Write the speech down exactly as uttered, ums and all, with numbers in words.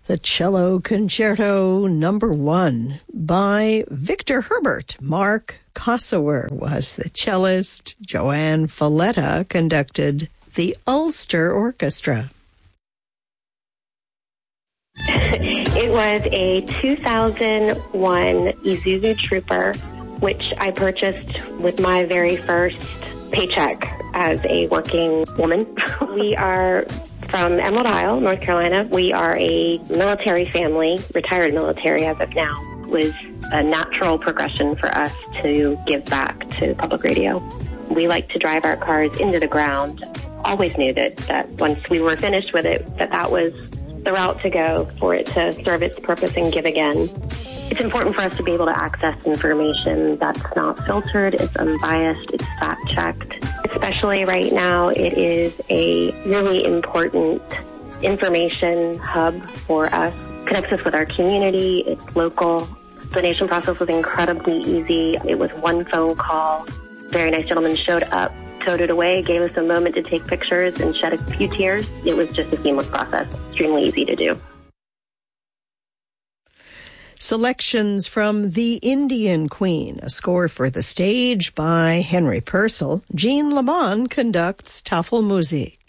The Cello Concerto Number One by Victor Herbert. Mark Kosower was the cellist. Joanne Falletta conducted the Ulster Orchestra. It was a two thousand one Isuzu Trooper, which I purchased with my very first paycheck as a working woman. We are from Emerald Isle, North Carolina. We are a military family, retired military as of now. It was a natural progression for us to give back to public radio. We like to drive our cars into the ground. Always knew that, that once we were finished with it, that that was the route to go for it to serve its purpose and give again. It's important for us to be able to access information that's not filtered, it's unbiased, it's fact-checked. Especially right now, it is a really important information hub for us. Connects us with our community, it's local. The donation process was incredibly easy. It was one phone call. Very nice gentleman showed up, towed it away, gave us a moment to take pictures and shed a few tears. It was just a seamless process, extremely easy to do. Selections from The Indian Queen, a score for the stage by Henry Purcell. Jean Lamont conducts Tafelmusik.